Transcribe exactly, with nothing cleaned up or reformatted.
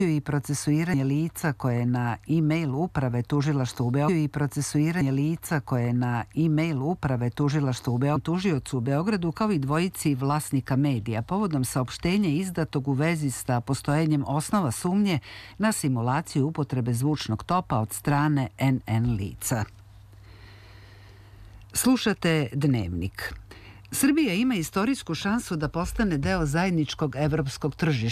i procesuiranje lica koje je na e-mail uprave tužilaštva u Beogradu i procesuiranje lica koje je na e-mail uprave tužilaštva u Beogradu tužiocu u Beogradu kao i dvojici vlasnika medija povodom saopštenja izdatog u vezi sa postojanjem osnova sumnje na simulaciju upotrebe zvučnog topa od strane en en lica. Slušate Dnevnik. Srbija ima istorijsku šansu da postane deo zajedničkog evropskog tržišta.